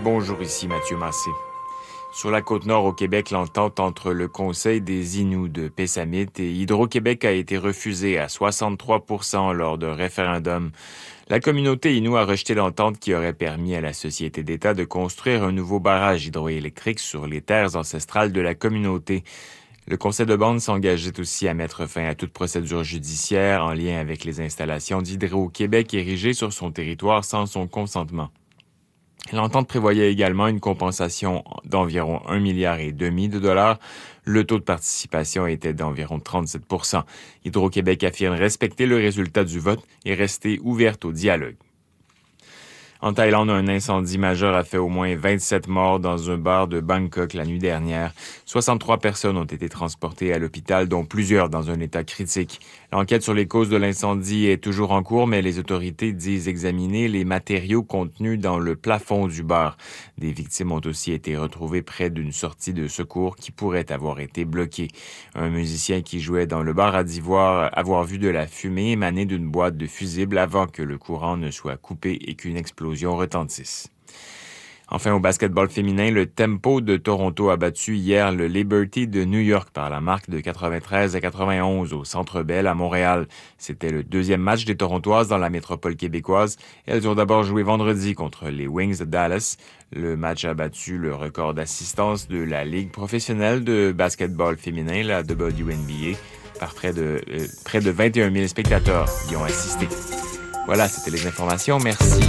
Bonjour, ici Mathieu Massé. Sur la Côte-Nord au Québec, l'entente entre le Conseil des Inuits de Pessamit et Hydro-Québec a été refusée à 63% lors d'un référendum. La communauté Innu a rejeté l'entente qui aurait permis à la Société d'État de construire un nouveau barrage hydroélectrique sur les terres ancestrales de la communauté. Le conseil de bande s'engageait aussi à mettre fin à toute procédure judiciaire en lien avec les installations d'Hydro-Québec érigées sur son territoire sans son consentement. L'entente prévoyait également une compensation d'environ 1,5 milliard de dollars. Le taux de participation était d'environ 37%. Hydro-Québec affirme respecter le résultat du vote et rester ouverte au dialogue. En Thaïlande, un incendie majeur a fait au moins 27 morts dans un bar de Bangkok la nuit dernière. 63 personnes ont été transportées à l'hôpital, dont plusieurs dans un état critique. L'enquête sur les causes de l'incendie est toujours en cours, mais les autorités disent examiner les matériaux contenus dans le plafond du bar. Des victimes ont aussi été retrouvées près d'une sortie de secours qui pourrait avoir été bloquée. Un musicien qui jouait dans le bar a dit avoir vu de la fumée émaner d'une boîte de fusibles avant que le courant ne soit coupé et qu'une explosion retentisse. Enfin, au basketball féminin, le Tempo de Toronto a battu hier le Liberty de New York par la marque de 93-91 au Centre Bell à Montréal. C'était le deuxième match des Torontoises dans la métropole québécoise. Elles ont d'abord joué vendredi contre les Wings de Dallas. Le match a battu le record d'assistance de la Ligue professionnelle de basketball féminin, la WNBA, par près de 21 000 spectateurs qui y ont assisté. Voilà, c'était les informations. Merci.